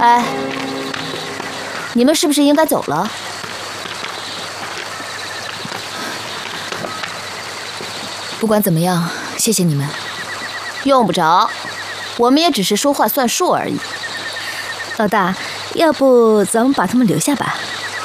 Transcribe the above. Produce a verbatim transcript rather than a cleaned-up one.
哎，你们是不是应该走了？ 不管怎么样，谢谢你们。 用不着，我们也只是说话算数而已。 老大，要不咱们把他们留下吧？